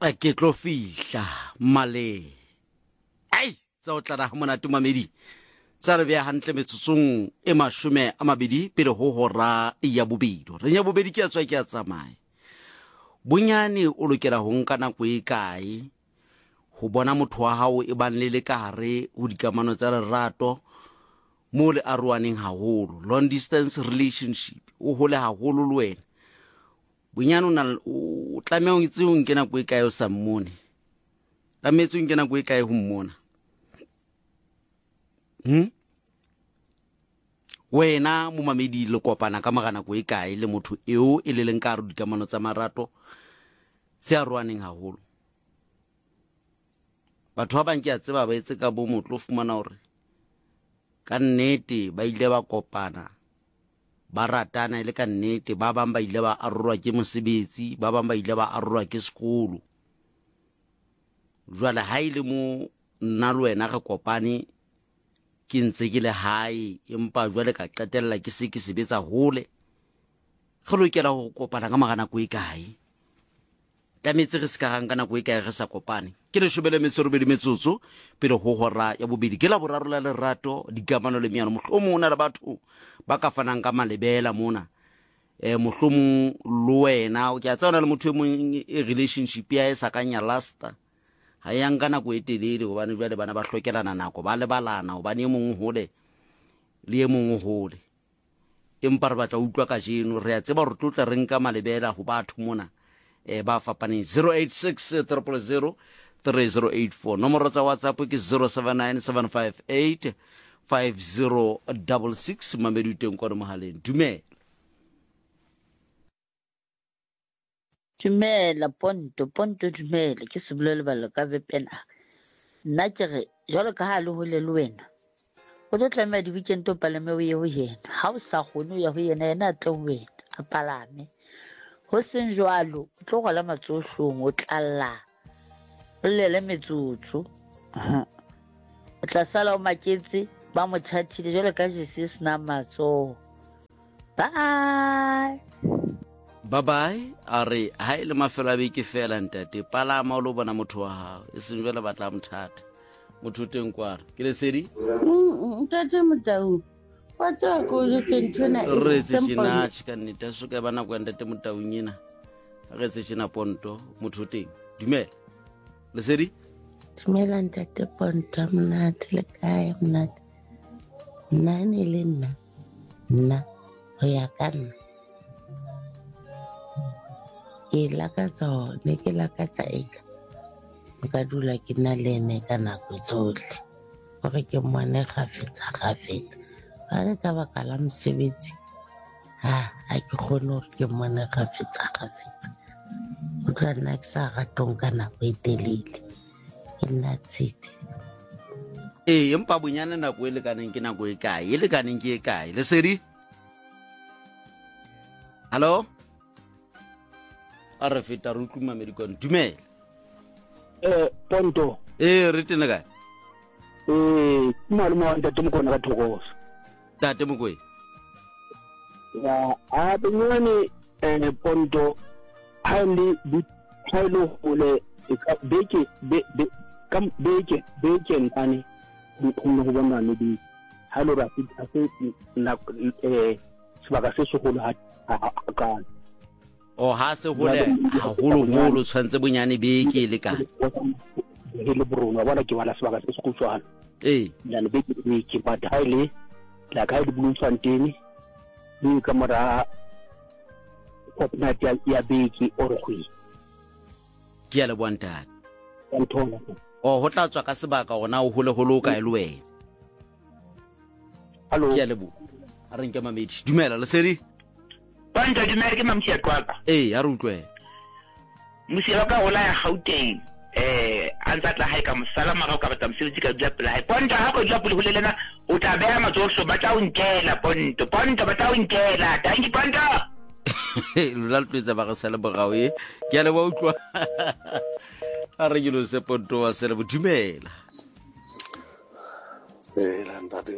ke tlo fihla male ai tsa o tla ha mona tumamedi tsa re bya hantle metsotsong e 20 pele ho hora ya bobedi re nya bobedi ke a tswa ke a tsamaya bonyane o lokela ho nka nako e kae ho bona motho wa hao e bang le lekare ho dikamano tsa lerato mo le arwaneng haholo long distance relationship o hole haholo le wena bonyane o tlameha o itse o nke nako e kae o sa mmone tlametse o nke nako e kae ho mmona wena mo mamedi le kopana ka magana go e kae le motho eo e le leng ka re dikamano tsa marato tse arwaneng haholo batho ba bang ke a tseba ba etse ka bo motlo fumana hore ka nnete ba ile ba kopana ba ratana ile ka nnete ba bang ba ile ba arolwa ke mosebetsi ba bang ba ile ba arolwa ke sekolo jwale ha ile mo nna le wena re kopane ke ntse ke le hae empa jwale ka qetella ke se ke sebetsa hole re lokela ho kopana ka magana go e kae tametse re ska hanga nako e kae re sa kopane ke le shobele metsorobedi metsotso pele ho hora ya bobedi ke la boraro la lerato dikamano le miano mohlomo ona le batho ba ka fanang ka malebela mona mohlomo le wena o ke a tsana le motho e mong relationship ya e sa kanya lasta ha ya nka nako e telele hobane jwale bana ba hlokelana nako ba le balana hobane e mong hole le e mong hole empa re batla utlwa ka jeno re a tseba re tlotla re nka malebela ho batho mona ba fapaneng 086 000 3084 nomoro tsa WhatsApp ke 079758 5066 mamedi teng kwa mohaleng dumela ponto dumela ke se bolele ballo ka vepena nna ke re jalo ka ha le hole le wena o tlo tlameha di weekend o palame o ye ho yena ha o sa kgone ho ya ho yena yena a tle ho wena a palame ho seng jwalo o tlo gola matsohlong o tlalla o lele metsotso o tla sala o maketse ba mo thatile jalo ka Jesus na matso bye are ha ile mafela beke fela ntate palama o lo bona motho wa hao e seng jwale batla mothata motho teng kwara ke le sedi ntate motau wa tswa go jo tentona re se tsena ka nnete so ka bana go ntate motaung ena re se tsena ponto motho teng dumela le sedi dumela ntate ponto mnate le kae mnate nna ne le nna ho ya ka nna ke lakatsa eka nka dula ke na le ene ka nako tsohle gore ke mmone gafetsa ga re ka baka la mosebetsi ha ke kgone gore ke mmone gafetsa o tla nna ke sa ratong ka nako e telele ke nna tsiti empa bonyane nako e lekaneng ke nako e kae e lekaneng ke e kae le sedi hallo a re feta re utluma medikon dumela ponto re tene kae malume wa ntate mokona ka thokoso tate mokoe ya a benyane ponto hali halo hole beke nani ho bona le di halo ra ase na sebaka se segolo ha ka o ha se hole haholo tshwantse bonyane beke le ka le borona bona ke bala sebaka se segutshwana nana beke but highly la ka di bulutshwanteni ni kamera fortnight ya beke or kgwedi ke ya le bonta ntona ho tla tswa ka sebaka ona o hole ka le wena hallo ke ya le bo a re nke mamedi dumela le sedi Ponto dumela ke mamtsia kwaka a re utlwe musiwa ka gola ya Gauteng antsa tla hae ka mosala mara o ka batla mosebetsi ka dula pele hae ponto ha go dula pele holelena o tla beha matsohlo ba tla o nkela ponto ba tla o nkela tanki ponto lula le tletsa ba re sele borao ke ya le ba utlwa a re yelo se ponto wa sele bo dumela ntate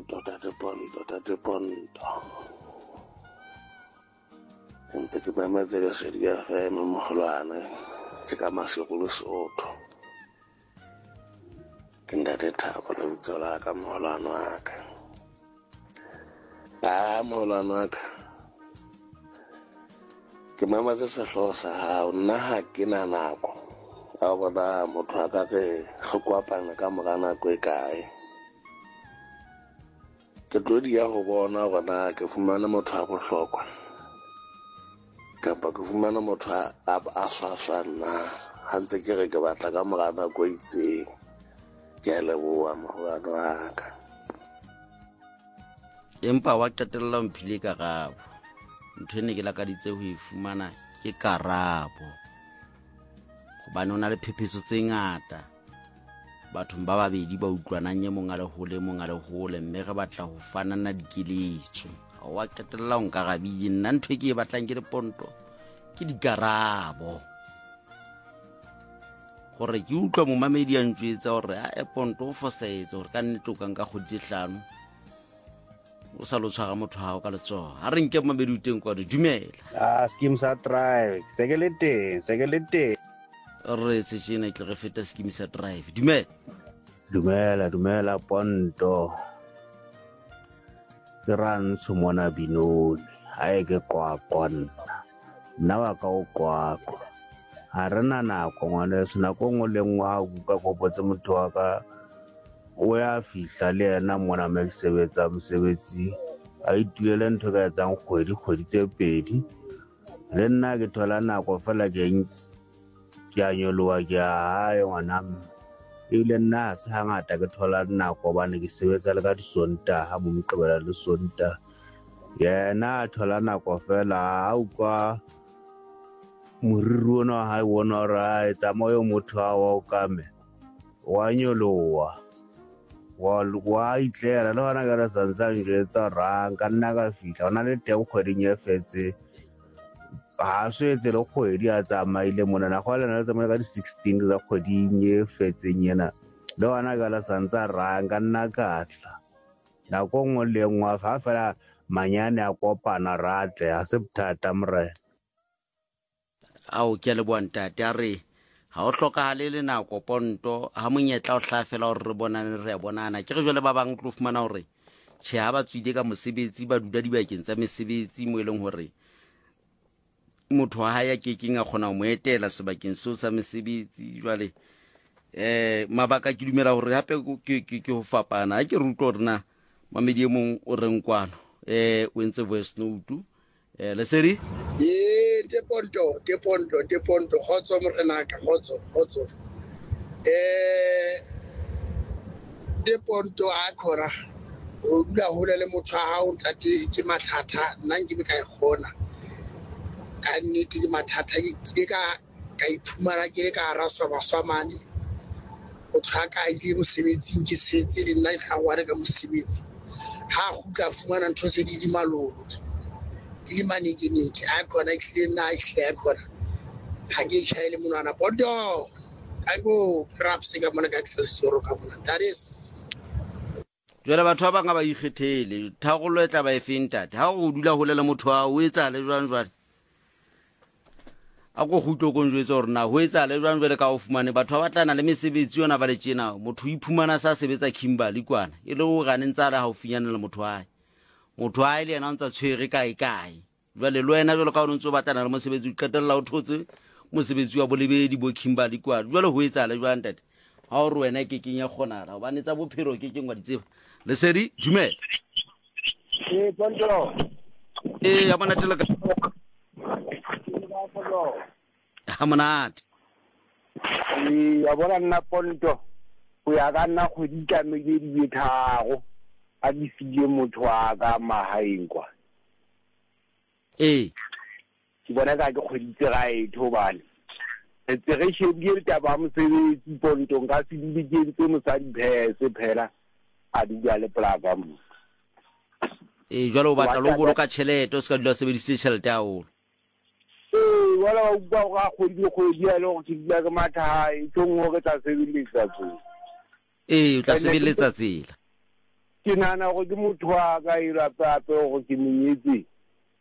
ponto ntse ke mametse le sedi ya FM moholwane ka Masekolo Sotho ke Ntate Thabo le bitso la ka moholwane wa ka. Moholwane wa ka ke mamatse sehloho sa hao. Nna ha ke na nako a bona motho a ka re go kwapana ka mora nako e kae. Ke tlo dia go bona gona ke fumana motho a bohlokwa kapa ke fumana motho a swaswa nna ha ntse ke re ke batla ka mora nako e itseng. Ke a leboha moholwane wa ka. Empa wa qetella mphile karabo. Ntho ne ke lakaditse ho ifumana ke karabo. Hobane ona le phephetso tse ngata. Batho ba babedi ba utlwanang ye mong a le hole mme re batla ho fanana dikeletso. Wa qetella o nkarabile. Nna ntho ke e batlang ke Leponto ke dikarabo. Gore ke utlwa momamedi a ntjwetsa hore a Ponto o fosetse hore ka nnete o ka nka kgwedi 5 o sa lo tshwara motho hao ka letsoho. Ha re nke momamedi uteng kwa dumela. Scheme sa drive sekelete re tsena ke re feta scheme sa drive. Dumela Ponto. Ke Rantsho mona Binoni ha ke kwakwana nna wa ka o kwakwa. Ha rena nako ngwana sena ko ngoleng wa ka kopotse motho wa ka o ya fihla le yena mona mosebetsi a ituele ntho ka etsang kgwedi tse 2 le nna ke thola nako fela ke a nyoloha ke hae ngwana ile nna se hangata ke thola nako bane ke sebetsa le ka Disontaha mo Moqebelo le Sontaha. Yena a thola nako fela a ukwa moriri ona ha bona ra etsa moyo motho wa o kame wa nyoloha wa itlela le hona ka santsa njetsa rang ka nna ka fihla ona le teng kgweding e fetse ha se etse le kgwedi a tsamaile mona na khwala na tsamaya ka di 16 za kgweding e fetseng yena le hona ka la santsa rang ka nna ka tla na go ngwe le ngwa fa fela manyane a kopana ratle ha se bothata mre ao ke le bontate a re ha o hlokahale le nako Ponto ha monyetla o hlafela hore re bonane re bonana ke re jole ba bang tlo fumana hore tjhe ha ba tswile ka mosebetsi ba dula dibakeng tsa mesebetsi mo eleng hore motho wa hae ke keng a khona mo etela sebakeng seo sa mesebetsi. Jwale mabaka ke dumela hore hape ke ho fapana ha ke rutlo hore na mamedi e mong o reng kwano o entse voice note le seri te ponto khotso morena ka khotso te ponto a khora o dula hole le motho a hao ntate ke mathata nna ke be ka khona ka nnete ke mathata ke ka iphumana ke le ka raswa baswamane o thaka ile mosebetsing ke setse le nna ga wa re ka mosebetsi ha go ka fumana ntho se di malolo le manekeneke a khona ke nna a khona ha ke tšhaile monwana Ponto ka go craps ka mona ka Excelsior ka mona that is jwale batho ba bang ba ikgethele thagolo e tla ba e fentate ha go dula holela motho a o etsa le jwang a go gutlo go njwetsa hore na ho etsa le jwang jwale ka o fumane batho ba batlana le mesebetsi yona ba le tjena motho iphumana sa sebetsa Kimberley kwana e le go gane ntsa le ha o finyana le motho wa ile yena ntsa tshwere kae jwale le wena jwale ka o ntse o batlana le mosebetsi o qetella o thotse mosebetsi wa bolebedi bo Kimberley kwana jwale ho etsa le jwang tate ha o re wena ke kenya kgonala o banetsa bophelo ke kengwa ditseba le seri dumela Ponto ya bona tela ha monate ya bona nna Ponto o ya ka nna go ditlamedi di thago a di file motho wa ka mahaeng kwa ke bona ka ke kgoditse ga e thobane etse re shebile taba mosebetsi Ponto nka se di dikentse mosadi phese phela a di le plaka mo jwale o batla lo boloka tšhelete o se ka dula sebedise tšhelete ya holo wala o ba ga kgodi ya le go tsila ka matha e tongwe ke tsa sebeletsa tsela o tla sebeletsa tsela ke nana go ke motho wa ka ira pape go ke menyetse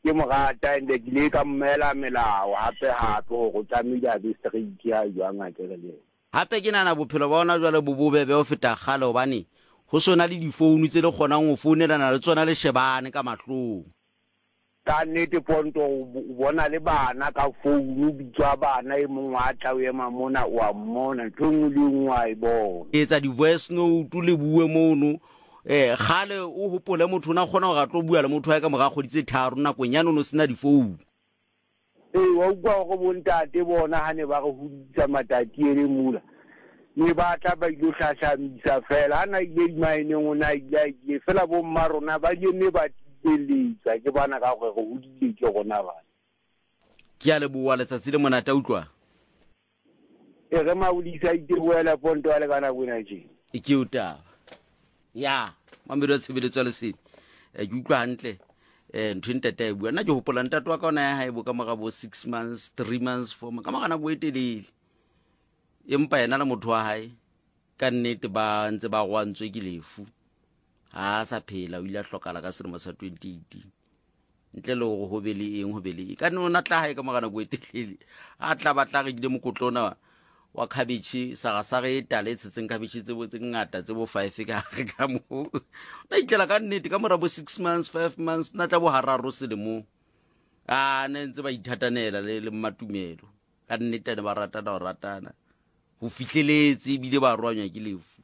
ke mogata ende ke le ka mmela melao hape go tlamile a be street ya jwang a ke le hape ke nana bophelo ba ona jwale bo bobebe o feta gale obane go sona le difounu tse le kgonang go founelana le tsona le shebane ka mahlong ka nnete Ponto o bona le bana ka founu bitswa bana e mongwe a tla o ema mona o a mmona ntho le nngwe a e bona etsa di-voice note le bue mono gale o hopole motho na kgona go ga tlo bua le motho ya ka moga kgoditse 3 nakong ya no sena difounu wa utlwa go bontate bona ha ne ba go huditsa matati ere mula ne ba tla ba ile tlhatlhamisa fela ana ile maineng ona ile fela bo mmarona ba ne ba tibeletsa ke bana ka go hudile ke gona ba ke a le bua letsatsi le monata utlwa re maulisa itebuela Ponto a le kana bona je ke uta ya mamelo tshebeletso le sene ke utlwa hantle ntho ntata e bua nna ke hopola ntate wa ka ona ya hae bo ka moga bo 6 months 3 months 4 months ka magana bo etelele empa yena le motho wa hae ka nnete ba ntse ba gwantswe ke lefu ha sa phela o ile a hlokala ka selemo sa 2018 ntle le go ho be le eng ka nna tla hae ka magana bo etelele a tla batla re ile mokotlona wa cabbage sa re tale tsetseng cabbage tse bo tse ngata tse bo 5 ka mo na itlela ka nnete ka mora bo 6 months 5 months na tla bo hararo selemo ne ntse ba ithatanela le matumelo ka nnete ne ba ratana ho fihleletse bile ba rwanywa ke lefu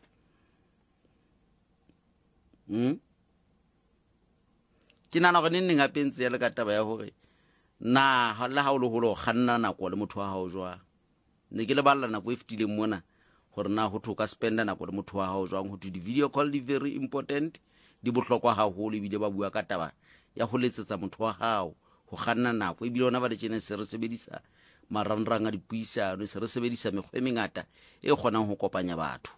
ke nana go nne nga pentse ya le ka taba ya hore na la ha o le holo kganna nako le motho wa hao jwa ne ke le balla nako e fitile mona gore na ho thoka spenda nako le motho wa hao jwang ho di video call di very important di bohlokwa haholo bile ba bua ka taba ya ho letsetsa motho wa hao ho kganna nako e bile ona ba le tsene se re sebedisa marangrang a dipuisano se re sebedisa mekgwa e mengata e kgonang ho kopanya batho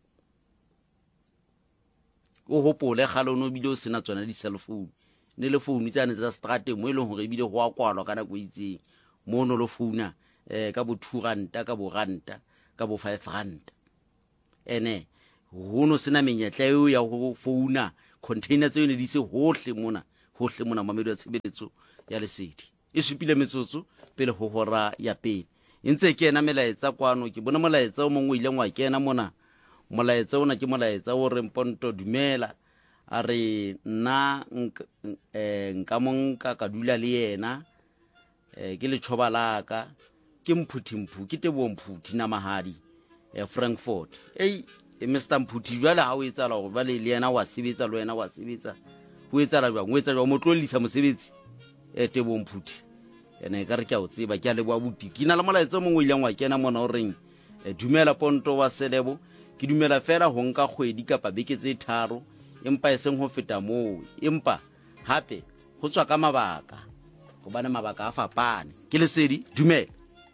o hopole galono bile o sena tsona di cell phone ne le phone tsane tsa strate mo ile hore bile go a kwalwa kana go itseng mo no lo founa ka bo 2 ranta ka bo ranta ka bo 5 ranta ene ho no sena menyetla eo ya go founa container tse ne di se hohle mona mamedo ya tshebeletso ya lesedi e supile metsotso pele ho hora ya pele ntse ke ena melaetsa kwano ke bona molaetsa o mongwe ile ngwa kena mona molaetsa ona ke molaetsa o re Ponto dumela a re nna nka monka ka dula le yena ke le tshoba laka ke mphuthi ke tebo mphuthi na mahadi Frankfurt Mr Mphuthi jwale ha o etsa la go ba le yena wa sebetsa le wena wa sebetsa o etsa la jwang o etsa jwang mo tlolisa mosebetsi tebo mphuthi ene ka re ke a o tseba ke a le bua buti ke na le molaetsa mongwe ile ngwa kena mona o reng dumela Ponto wa Selebo ke dumela fela ho nka kgwedi kapa beke tse 3 empa e seng ho feta moo empa hape ho tswa ka mabaka go bana mabaka a fapane ke lesedi dumela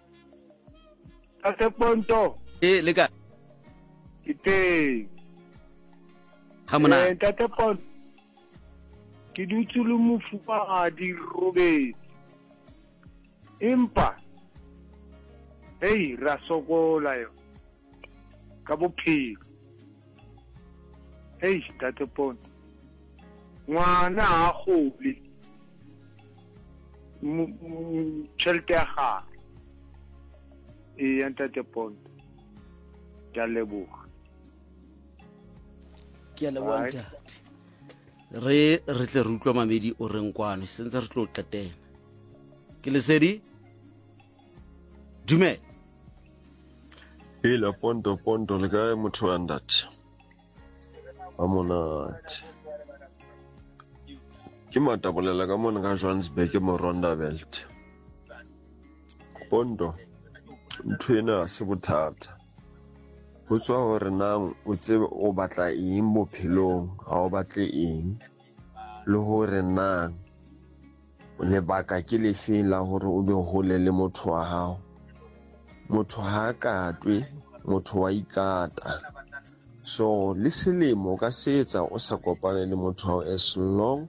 Ate Ponto le ka ite ha mona Tate Ponto ke dutse le mofupa a di robetse empa ra sokola yo ka bophelo Tate Ponto ngwana a gole tšhelete ya gagwe Tate Ponto ke a leboga re tle re utlwa mamedi o reng kwano sentse re tlo qetela ke lesedi dumela Hela Ponto le kae motho wa ntate wa monate ke matabolela ka mona ka Johannesburg mo Rondabelt Ponto ntho ena se bothata ho tswa hore nang o tsebe o batla eng bophelong ha o batle eng le hore nang lebaka ke lefe la hore o be hole le motho wa hao motho ha katwe motho wa ikata so le selemo ka setsa o sa kopane le motho wa as long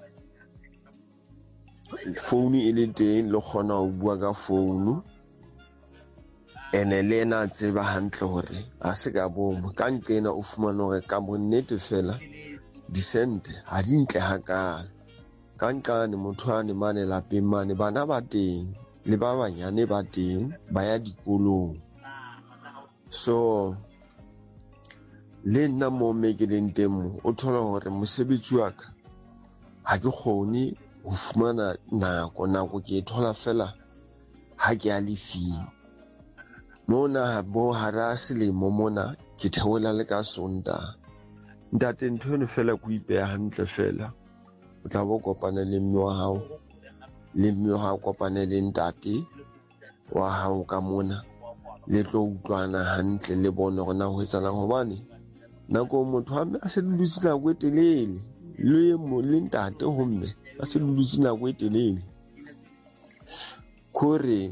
phone e le teng le khona ho bua ka phone ene lena tseba hantle hore a se ka bomo ka nkena o fumana hore ka bonnete fela disente ha di ntle hakana ka nqane motho a ne mane lapeng mane bana ba teng le ba banyane ba teng ba ya dikolong. So le nna mo me ke leng teng mo o thola hore mosebetsi wa ka ha ke kgone ho fumana nako ke thola fela ha ke a lefile mona bo hara selemo mona ke theola le ka Sontaha. Ntate ntho eno fela ke ipeha hantle fela o tla bo kopana le mme wa hao le mme wa hao kopane le ntate wa hao ka mona le tlo utlwana hantle le bona hore na ho etsalang hobane nako motho ha a se dutse nako e telele le mo le ntate homme a se dutse nako e telele kore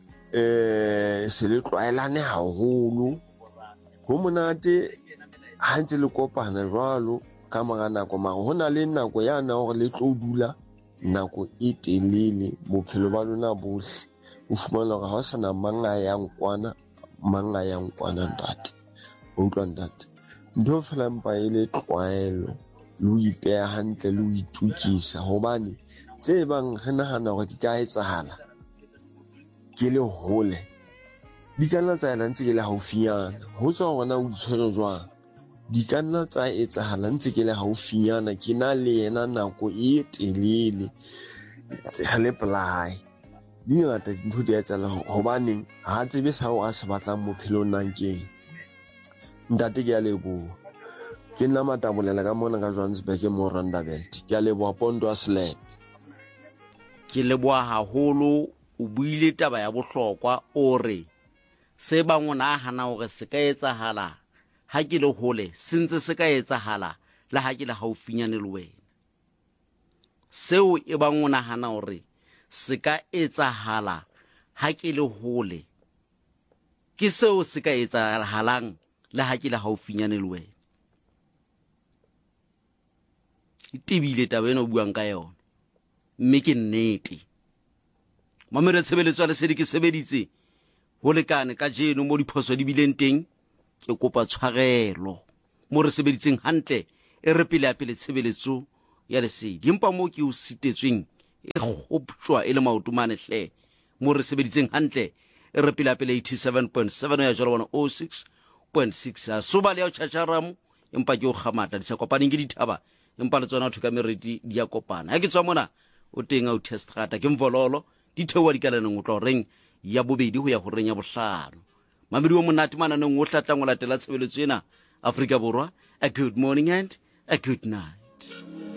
se le tlwaelane haholo ho monate ha ntse le kopana jwalo ka mara nako mara hona le nako yana hore le tlo dula nako e telele bophelo ba lona bohle o fumana hore ha o sana mang a yang kwana ntate o utlwa ntate ntho fela mpa e le tlwaelo le o ipeha hantle le o itukisa hobane tse bang re nahana hore di ka etsahala ke le hole di ka nna tsa ntse ke le haufinyana ho tswa hore na o itshwere jwang di ka nna tsa etsahala ntse ke le haufinyana ke na le yena nako e telele tse hale play di ngata dintho di etsahala hobane ha tsebe sa o a se batlang bophelong nang ke ntate ke a leboha ke nna Matabolela ka mona ka Johannesburg mo Rondabelt ke a leboha Pondo a Slap ke leboha haholo o buile taba ya bohlokwa o re se bang o nahana hore se ka etsahala ha ke le hole sentse se ka etsahala le ha ke le haufinyane le wena seo e bang o nahana hore se ka etsahala ha ke le hole ke seo se ka etsahalang le ha ke le haufinyane le wena itebile taba ena o buang ka yona mme ke nnete mamere tshebeletso le sedi ke sebeditse ho lekane ka jeno mo diphoso di bileng teng ke kopa tshwarelo mo re sebeditseng hantle e re pele tshebeletso ya lesedi empa mo ke o sitetsweng e kgoptjwa e le maotomane hle mo re sebeditseng hantle e re pele 87.7 ya jalo bona 06.6 soba le ya tshasharamu empa ke o kgamata di sa kopaneng ke dithaba empa le tsona thuka meriti di ya kopana ha ke tswa mona o teng o test rata ke mvololo di thewa di kalaneng o tlo reng ya bobedi ho ya ho reng ya bohlano mamedi wa monate mananeng o hlatlang o latela tshebeletso ena Afrika Borwa. A good morning and a good night.